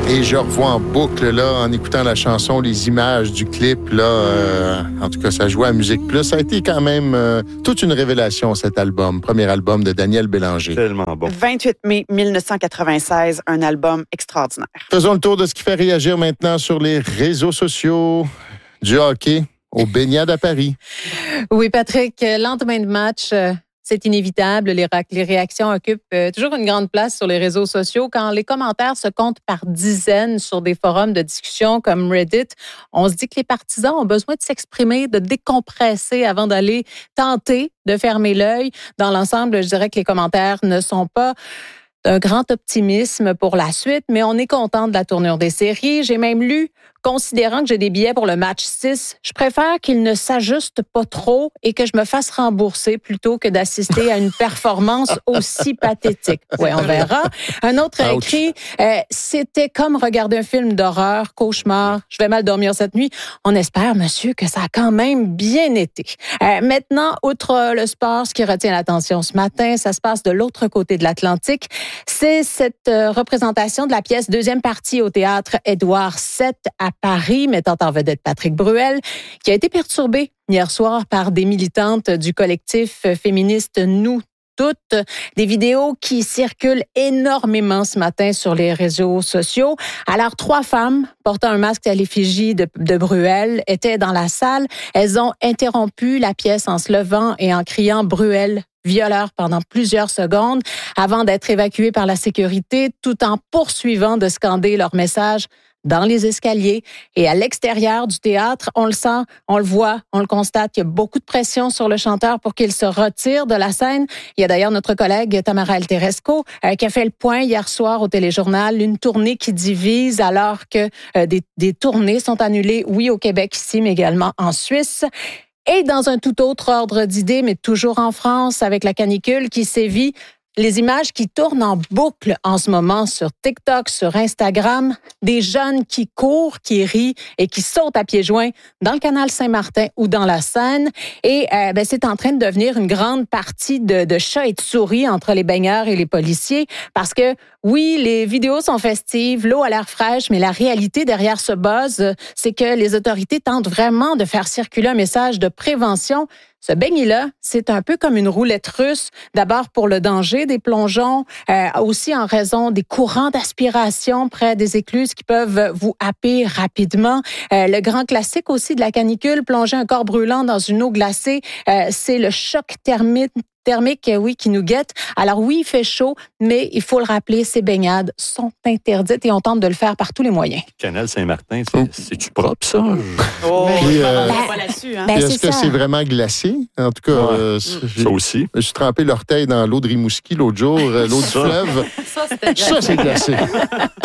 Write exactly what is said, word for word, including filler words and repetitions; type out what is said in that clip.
Et je revois en boucle, là, en écoutant la chanson, les images du clip, là. Euh, en tout cas, ça jouait à Musique Plus. Ça a été quand même euh, toute une révélation, cet album. Premier album de Daniel Bélanger. Tellement bon. vingt-huit mai mille neuf cent quatre-vingt-seize, un album extraordinaire. Faisons le tour de ce qui fait réagir maintenant sur les réseaux sociaux. Du hockey aux baignades à Paris. Oui, Patrick, lendemain de match... Euh... C'est inévitable. Les, ra- les réactions occupent euh, toujours une grande place sur les réseaux sociaux. Quand les commentaires se comptent par dizaines sur des forums de discussion comme Reddit, on se dit que les partisans ont besoin de s'exprimer, de décompresser avant d'aller tenter de fermer l'œil. Dans l'ensemble, je dirais que les commentaires ne sont pas d'un grand optimisme pour la suite, mais on est content de la tournure des séries. J'ai même lu, considérant que j'ai des billets pour le match six, je préfère qu'ils ne s'ajustent pas trop et que je me fasse rembourser plutôt que d'assister à une performance aussi pathétique. Oui, on verra. Un autre a écrit, euh, c'était comme regarder un film d'horreur, cauchemar, je vais mal dormir cette nuit. On espère, monsieur, que ça a quand même bien été. Euh, maintenant, outre le sport, ce qui retient l'attention ce matin, ça se passe de l'autre côté de l'Atlantique. C'est cette euh, représentation de la pièce deuxième partie au théâtre Édouard sept à Paris, mettant en vedette Patrick Bruel, qui a été perturbé hier soir par des militantes du collectif féministe Nous Toutes. Des vidéos qui circulent énormément ce matin sur les réseaux sociaux. Alors, trois femmes portant un masque à l'effigie de, de Bruel étaient dans la salle. Elles ont interrompu la pièce en se levant et en criant « Bruel ». Violeur pendant plusieurs secondes avant d'être évacuées par la sécurité, tout en poursuivant de scander leur message dans les escaliers et à l'extérieur du théâtre. On le sent, on le voit, on le constate. Il y a beaucoup de pression sur le chanteur pour qu'il se retire de la scène. Il y a d'ailleurs notre collègue Tamara Alteresco euh, qui a fait le point hier soir au téléjournal. Une tournée qui divise alors que euh, des, des tournées sont annulées, oui, au Québec ici, mais également en Suisse. Et dans un tout autre ordre d'idées, mais toujours en France, avec la canicule qui sévit, les images qui tournent en boucle en ce moment sur TikTok, sur Instagram, des jeunes qui courent, qui rient et qui sautent à pieds joints dans le canal Saint-Martin ou dans la Seine. Et euh, ben, c'est en train de devenir une grande partie de, de chats et de souris entre les baigneurs et les policiers parce que, oui, les vidéos sont festives, l'eau a l'air fraîche, mais la réalité derrière ce buzz, c'est que les autorités tentent vraiment de faire circuler un message de prévention. Ce beignet-là, c'est un peu comme une roulette russe, d'abord pour le danger des plongeons, euh, aussi en raison des courants d'aspiration près des écluses qui peuvent vous happer rapidement. Euh, le grand classique aussi de la canicule, plonger un corps brûlant dans une eau glacée, euh, c'est le choc thermique. thermique, oui, qui nous guette. Alors oui, il fait chaud, mais il faut le rappeler, ces baignades sont interdites et on tente de le faire par tous les moyens. Canal Saint-Martin, c'est, c'est-tu propre, ça? Oh, Puis, je euh, m'en pas là-dessus. Hein? Ben, est-ce c'est que ça. c'est vraiment glacé? En tout cas, Ouais. euh, j'ai, Ça aussi. je suis trempé l'orteil dans l'eau de Rimouski l'autre jour, euh, l'eau du Ça. fleuve. Ça, c'était Ça, c'est glacé.